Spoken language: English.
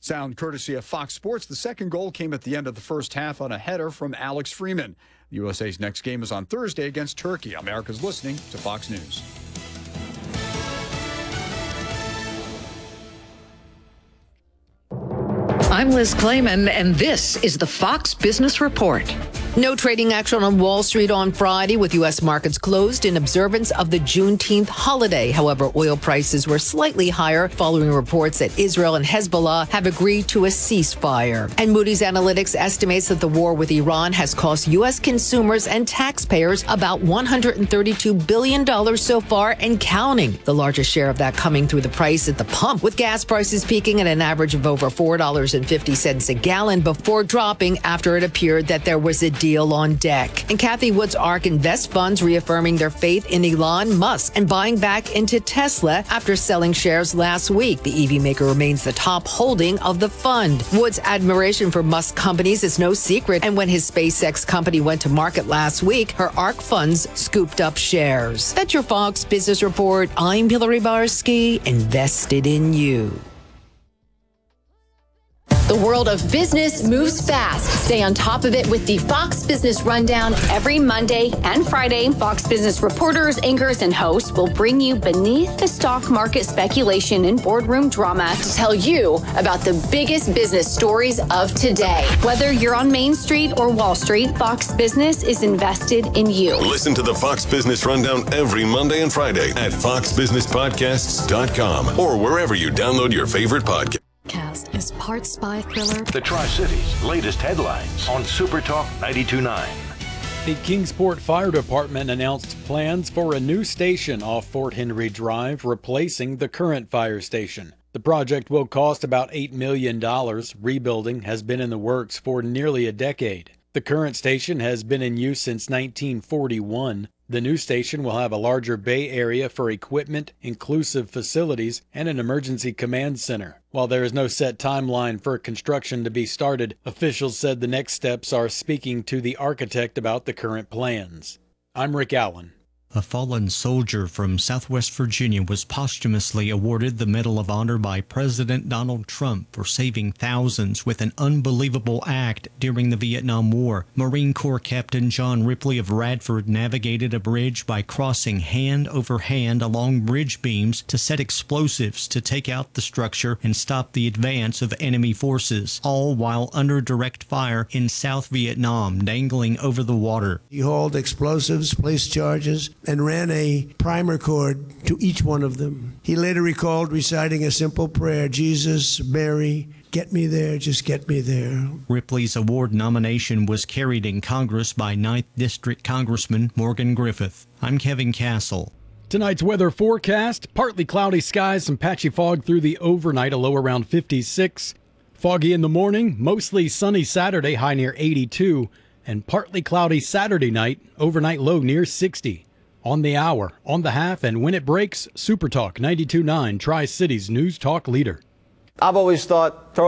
Sound courtesy of Fox Sports. The second goal came at the end of the first half on a header from Alex Freeman. The USA's next game is on Thursday against Turkey. America's listening to Fox News. I'm Liz Clayman, and this is the Fox Business Report. No trading action on Wall Street on Friday, with U.S. markets closed in observance of the Juneteenth holiday. However, oil prices were slightly higher following reports that Israel and Hezbollah have agreed to a ceasefire. And Moody's Analytics estimates that the war with Iran has cost U.S. consumers and taxpayers about $132 billion so far and counting. The largest share of that coming through the price at the pump, with gas prices peaking at an average of over $4.50 a gallon before dropping after it appeared that there was a deal on deck. And Kathy Wood's ARK Invest funds reaffirming their faith in Elon Musk and buying back into Tesla after selling shares last week. The EV maker remains the top holding of the fund. Wood's admiration for Musk companies is no secret, and when his SpaceX company went to market last week, her ARK funds scooped up shares. That's your Fox Business Report. I'm Hillary Barsky, invested in you. The world of business moves fast. Stay on top of it with the Fox Business Rundown every Monday and Friday. Fox Business reporters, anchors, and hosts will bring you beneath the stock market speculation and boardroom drama to tell you about the biggest business stories of today. Whether you're on Main Street or Wall Street, Fox Business is invested in you. Listen to the Fox Business Rundown every Monday and Friday at foxbusinesspodcasts.com or wherever you download your favorite podcast. Is part spy thriller. The Tri-Cities' latest headlines on Super Talk 92.9. The Kingsport Fire Department announced plans for a new station off Fort Henry Drive, replacing the current fire station. The project will cost about $8 million. Rebuilding has been in the works for nearly a decade. The current station has been in use since 1941. The new station will have a larger bay area for equipment, inclusive facilities, and an emergency command center. While there is no set timeline for construction to be started, officials said the next steps are speaking to the architect about the current plans. I'm Rick Allen. A fallen soldier from Southwest Virginia was posthumously awarded the Medal of Honor by President Donald Trump for saving thousands with an unbelievable act during the Vietnam War. Marine Corps Captain John Ripley of Radford navigated a bridge by crossing hand over hand along bridge beams to set explosives to take out the structure and stop the advance of enemy forces, all while under direct fire in South Vietnam, dangling over the water. He hauled explosives, placed charges, and ran a primer cord to each one of them. He later recalled reciting a simple prayer, Jesus, Mary, get me there, just get me there. Ripley's award nomination was carried in Congress by 9th District Congressman Morgan Griffith. I'm Kevin Castle. Tonight's weather forecast: partly cloudy skies, some patchy fog through the overnight, a low around 56. Foggy in the morning, mostly sunny Saturday, high near 82. And partly cloudy Saturday night, overnight low near 60. On the hour, on the half, and when it breaks, Super Talk 92.9, Tri-Cities News Talk leader. I've always thought